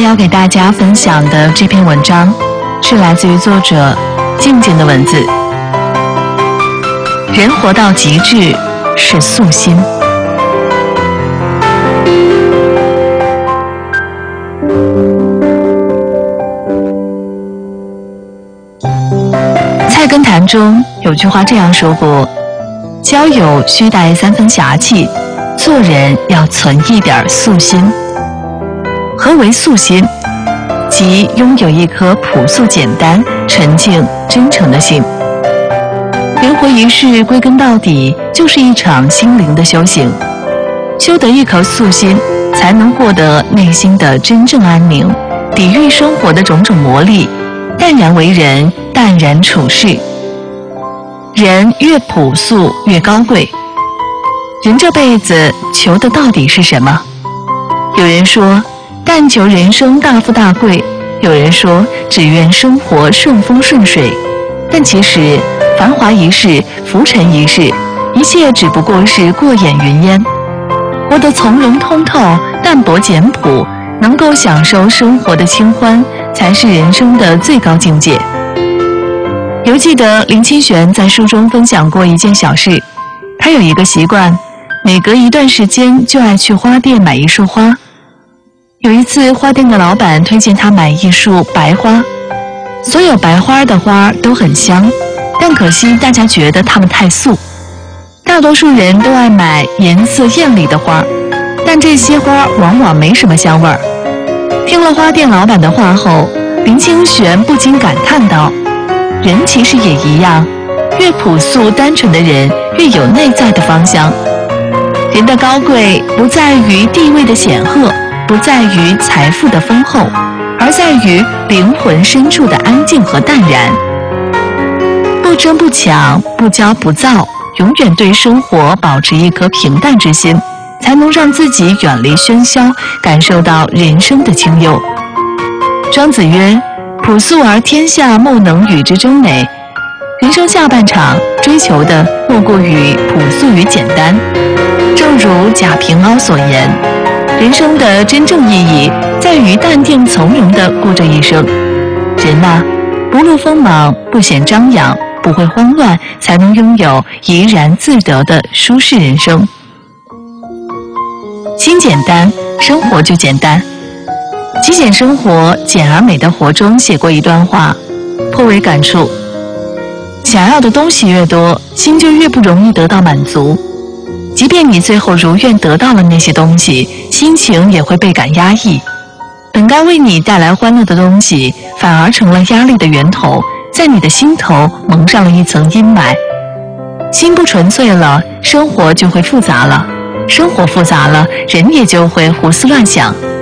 要给大家分享的这篇文章，是来自于作者静静的文字。人活到极致是素心。菜根谭中有句话这样说过：交友须带3分侠气，做人要存一点素心。何为素心？即拥有一颗朴素简单、纯净真诚的心。人活一世，归根到底就是一场心灵的修行。修得一颗素心，才能获得内心的真正安宁，抵御生活的种种磨砺，淡然为人，淡然处事。人越朴素越高贵。人这辈子求的到底是什么？有人说但求人生大富大贵，有人说只愿生活顺风顺水。但其实繁华一世，浮沉一世，一切只不过是过眼云烟。活得从容通透，淡泊简朴，能够享受生活的清欢，才是人生的最高境界。犹记得林清玄在书中分享过一件小事，他有一个习惯，每隔一段时间就爱去花店买一束花。有一次，花店的老板推荐他买一束白花，所有白花的花都很香，但可惜大家觉得它们太素。大多数人都爱买颜色艳丽的花，但这些花往往没什么香味儿。听了花店老板的话后，林清玄不禁感叹道：人其实也一样，越朴素单纯的人越有内在的芳香。人的高贵不在于地位的显赫，不在于财富的丰厚，而在于灵魂深处的安静和淡然。不争不抢，不骄不躁，永远对生活保持一颗平淡之心，才能让自己远离喧嚣，感受到人生的清幽。庄子曰：朴素而天下莫能与之争美。人生下半场追求的莫过于朴素与简单。正如贾平凹所言，人生的真正意义在于淡定从容地过这一生。人呐，不露锋芒，不显张扬，不会慌乱，才能拥有怡然自得的舒适人生。心简单，生活就简单。极简生活，简而美的活中写过一段话，颇为感触。想要的东西越多，心就越不容易得到满足。即便你最后如愿得到了那些东西，心情也会倍感压抑。本该为你带来欢乐的东西，反而成了压力的源头，在你的心头蒙上了一层阴霾。心不纯粹了，生活就会复杂了；生活复杂了，人也就会胡思乱想。